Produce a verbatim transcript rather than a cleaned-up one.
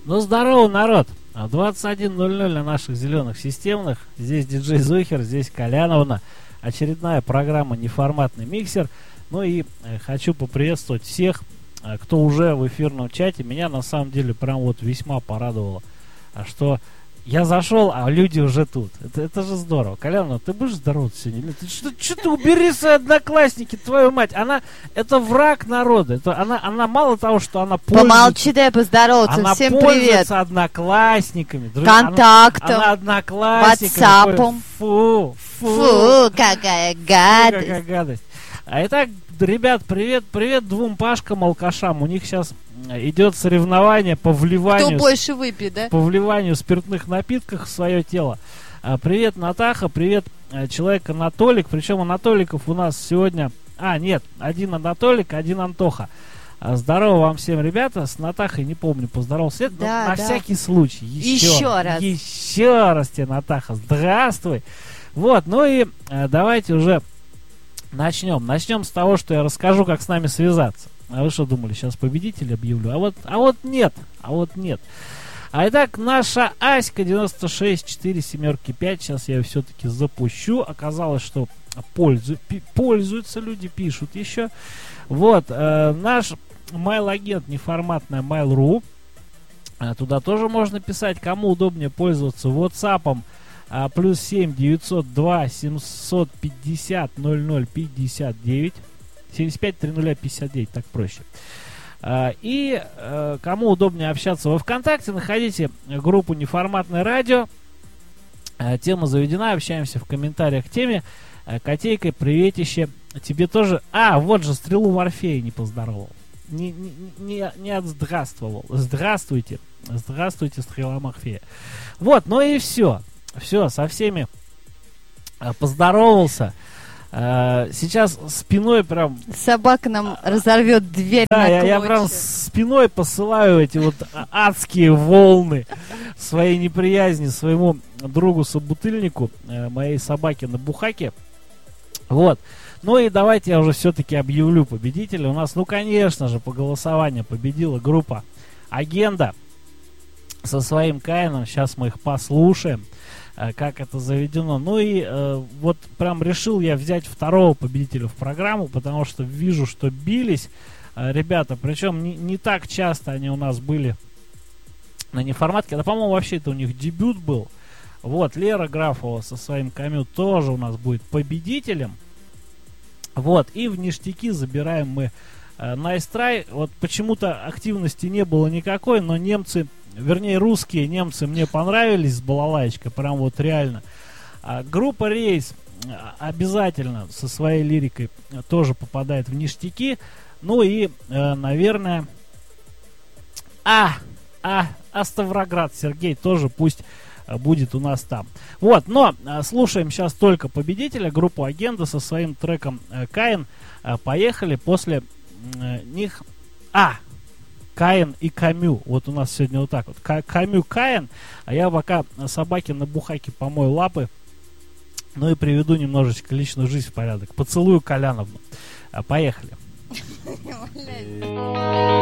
Ну, здорово, народ! двадцать один ноль ноль на наших зеленых системных. Здесь диджей Зухер, здесь Коляновна. Очередная программа «Неформатный миксер». Ну и э, хочу поприветствовать всех, э, кто уже в эфирном чате. Меня на самом деле прям вот весьма порадовало, что я зашел, а люди уже тут. Это, это же здорово. Коляновна, ты будешь здороваться сегодня? Ты что, что ты убери свои одноклассники, твою мать? Она, это враг народа. Это, она, она мало того, что она пользуется... Помолчи, дай поздороваться. Она Всем пользуется привет. одноклассниками. Друзья, Контактом. Она, она одноклассниками. Ватсапом. Фу, фу. Фу, какая гадость. Какая гадость. А итак, ребят, привет, привет двум Пашкам-алкашам. У них сейчас идет соревнование по вливанию... Кто больше выпьет, да? По вливанию спиртных напитков в свое тело. А, привет, Натаха, привет, а, человек Анатолик. Причем Анатоликов у нас сегодня... А, нет, один Анатолик, один Антоха. А, здорово вам всем, ребята. С Натахой, не помню, поздоровался. Это, да, на да. всякий случай. Еще, еще раз. Еще раз тебе, Натаха. Здравствуй. Вот, ну и а, давайте уже начнем. Начнем с того, что я расскажу, как с нами связаться. А вы что думали, сейчас победителя объявлю? А вот, а вот нет, а вот нет. А итак, наша Аська девяносто шесть четыре семерки пять, сейчас я ее все-таки запущу. Оказалось, что пользу, пи, пользуются люди, пишут еще. Вот, э, наш mail-агент неформатная mail.ru. Э, туда тоже можно писать, кому удобнее пользоваться WhatsApp. А, плюс семь девятьсот два семьсот пятьдесят ноль ноль пятьдесят девять. семьдесят пять три ноль пятьдесят девять, так проще. А, и а, кому удобнее общаться во ВКонтакте, находите группу «Неформатное радио». А, тема заведена, общаемся в комментариях к теме. А, Котейка, приветище. Тебе тоже... А, вот же, Стрелу Морфея не поздоровал. Не, не, не, не отздравствовал. Здравствуйте. Здравствуйте, Стрела Морфея. Вот, ну и все. Все, со всеми а, поздоровался. Uh, сейчас спиной прям... Собака нам разорвет дверь Да, на я, я прям спиной посылаю эти вот адские волны своей неприязни своему другу-собутыльнику, uh, моей собаке на бухаке. Вот. Ну и давайте я уже все-таки объявлю победителя. У нас, ну конечно же, по голосованию победила группа Агенда со своим Каином. Сейчас мы их послушаем, как это заведено. Ну и э, вот прям решил я взять второго победителя в программу, потому что вижу, что бились э, ребята, причем не, не так часто они у нас были на неформатке. Да, по-моему, вообще это у них дебют был. Вот, Лера Графова со своим Камю тоже у нас будет победителем. Вот, и в ништяки забираем мы э, Nice Try. Вот почему-то активности не было никакой, но немцы... Вернее, русские немцы мне понравились с балалайчкой, прям вот реально. А, группа Рейс обязательно со своей лирикой тоже попадает в ништяки. Ну и, э, наверное, а, а, а Ставроград Сергей тоже пусть э, будет у нас там. Вот, но э, слушаем сейчас только победителя, группу Агенда со своим треком э, Каин. Э, поехали, после э, них... А! Каин и Камю. Вот у нас сегодня вот так вот. Камю, Каин. А я пока собаке на бухаке помою лапы. Ну и приведу немножечко личную жизнь в порядок. Поцелую Коляновну. Поехали.